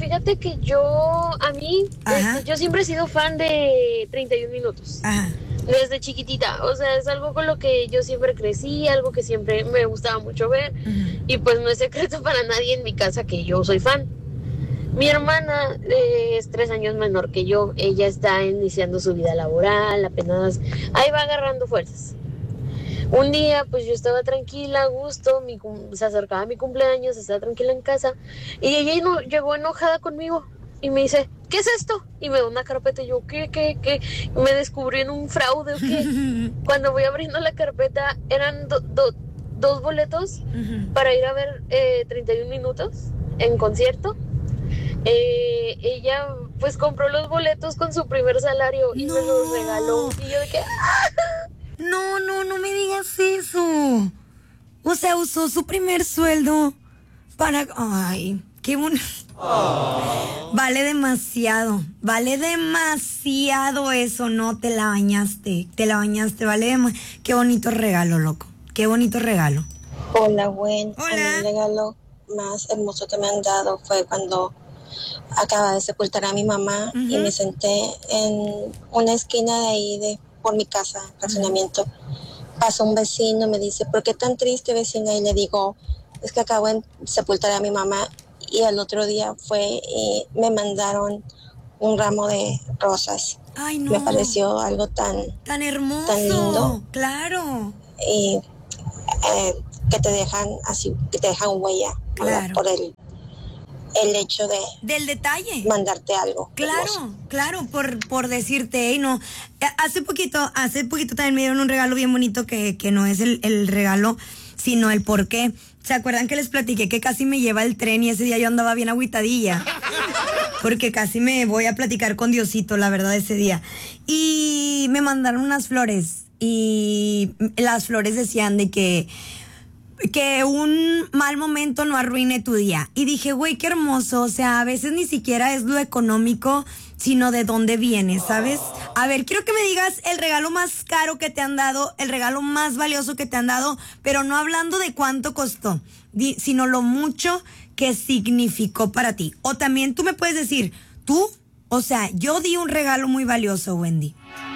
fíjate que yo siempre he sido fan de 31 minutos. Ajá. Desde chiquitita, o sea, es algo con lo que yo siempre crecí, algo que siempre me gustaba mucho ver. Y pues no es secreto para nadie en mi casa que yo soy fan. Mi hermana es 3 años menor que yo. Ella está iniciando su vida laboral, apenas ahí va agarrando fuerzas. Un día, pues yo estaba tranquila, a gusto, se acercaba mi cumpleaños, estaba tranquila en casa, y ella llegó enojada conmigo y me dice, ¿qué es esto? Y me da una carpeta y yo, ¿qué? Me descubrí en un fraude o qué. Cuando voy abriendo la carpeta, eran dos boletos para ir a ver 31 minutos en concierto. Ella pues compró los boletos con su primer salario y me los regaló. Y yo de que... No me digas eso. O sea, usó su primer sueldo para... Ay, qué bonito. Vale demasiado eso, no te la bañaste, vale qué bonito regalo, loco, qué bonito regalo. Hola, Gwen. Hola. El regalo más hermoso que me han dado fue cuando acaba de sepultar a mi mamá y me senté en una esquina de ahí por mi casa, estacionamiento. Pasó un vecino, me dice, ¿por qué tan triste, vecina? Y le digo, es que acabo de sepultar a mi mamá. Y el otro día fue y me mandaron un ramo de rosas. Ay, no. Me pareció algo tan hermoso, tan lindo. Claro. Y que te dejan huella, claro, por el hecho del detalle, mandarte algo. Claro, por decirte, hey, no. Hace poquito también me dieron un regalo bien bonito que no es el regalo, sino el por qué. ¿Se acuerdan que les platiqué que casi me lleva el tren y ese día yo andaba bien agüitadilla? Porque casi me voy a platicar con Diosito, la verdad, ese día. Y me mandaron unas flores y las flores decían de que un mal momento no arruine tu día. Y dije, güey, qué hermoso. O sea, a veces ni siquiera es lo económico, sino de dónde viene, ¿sabes? A ver, quiero que me digas el regalo más caro que te han dado, el regalo más valioso que te han dado, pero no hablando de cuánto costó, sino lo mucho que significó para ti. O también tú me puedes decir, o sea, yo di un regalo muy valioso, Wendy.